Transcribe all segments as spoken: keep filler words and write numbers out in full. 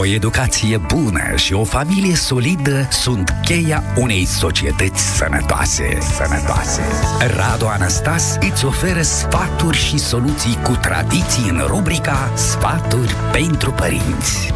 O educație bună și o familie solidă sunt cheia unei societăți sănătoase. Sănătoase. Radu Anastas îți oferă sfaturi și soluții cu tradiții în rubrica Sfaturi pentru părinți.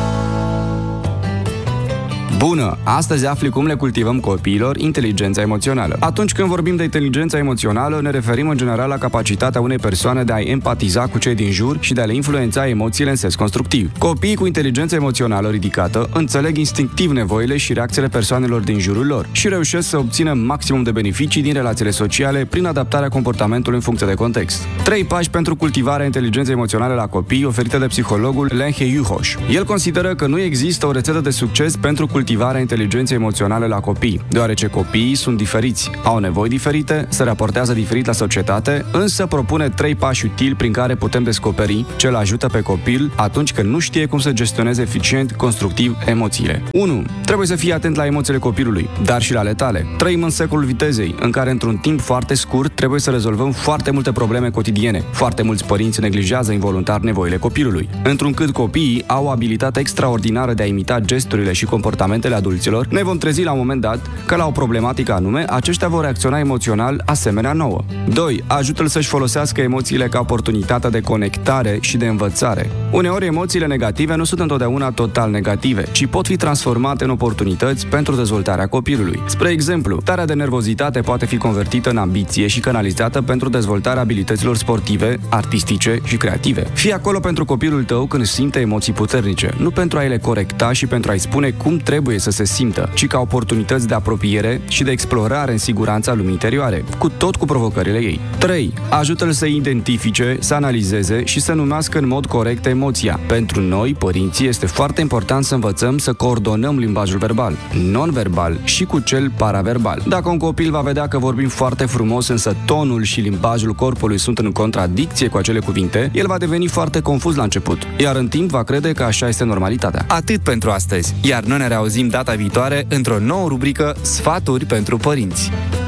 Bună! Astăzi afli cum le cultivăm copiilor inteligența emoțională. Atunci când vorbim de inteligența emoțională, ne referim în general la capacitatea unei persoane de a empatiza cu cei din jur și de a le influența emoțiile în sens constructiv. Copiii cu inteligență emoțională ridicată înțeleg instinctiv nevoile și reacțiile persoanelor din jurul lor și reușesc să obțină maximum de beneficii din relațiile sociale prin adaptarea comportamentului în funcție de context. Trei pași pentru cultivarea inteligenței emoționale la copii oferite de psihologul Lenhe Juhoș. El consideră că nu există o rețetă de succes pentru cultivarea inteligenței emoționale la copii, deoarece copiii sunt diferiți, au nevoi diferite, se raportează diferit la societate, însă propune trei pași utili prin care putem descoperi ce îl ajută pe copil atunci când nu știe cum să gestioneze eficient, constructiv emoțiile. unu. Trebuie să fii atent la emoțiile copilului, dar și la ale tale. Trăim în secolul vitezei, în care într-un timp foarte scurt trebuie să rezolvăm foarte multe probleme cotidiene. Foarte mulți părinți neglijează involuntar nevoile copilului, întrucât copiii au o abilitate extraordinară de a imita gesturile și comportamentele adulților, ne vom trezi la un moment dat că la o problematică anume, aceștia vor reacționa emoțional asemenea nouă. doi. Ajută-l să-și folosească emoțiile ca oportunitate de conectare și de învățare. Uneori emoțiile negative nu sunt întotdeauna total negative, ci pot fi transformate în oportunități pentru dezvoltarea copilului. Spre exemplu, starea de nervozitate poate fi convertită în ambiție și canalizată pentru dezvoltarea abilităților sportive, artistice și creative. Fii acolo pentru copilul tău când simte emoții puternice, nu pentru a le corecta și pentru a-i spune cum trebuie să se simtă, ci ca oportunități de apropiere și de explorare în siguranța lumii interioare, cu tot cu provocările ei. trei. Ajută-l să identifice, să analizeze și să numească în mod corect emoția. Pentru noi, părinții, este foarte important să învățăm să coordonăm limbajul verbal, non-verbal și cu cel paraverbal. Dacă un copil va vedea că vorbim foarte frumos, însă tonul și limbajul corpului sunt în contradicție cu acele cuvinte, el va deveni foarte confuz la început, iar în timp va crede că așa este normalitatea. Atât pentru astăzi, iar noi ne reauzim data viitoare într-o nouă rubrică Sfaturi pentru părinți.